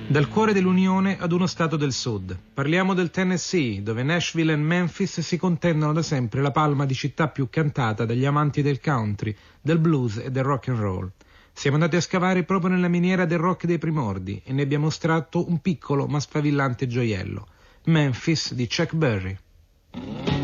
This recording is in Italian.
Dal cuore dell'Unione ad uno stato del Sud. Parliamo del Tennessee, dove Nashville e Memphis si contendono da sempre la palma di città più cantata dagli amanti del country, del blues e del rock and roll. Siamo andati a scavare proprio nella miniera del rock dei primordi e ne abbiamo estratto un piccolo ma sfavillante gioiello. Memphis di Chuck Berry.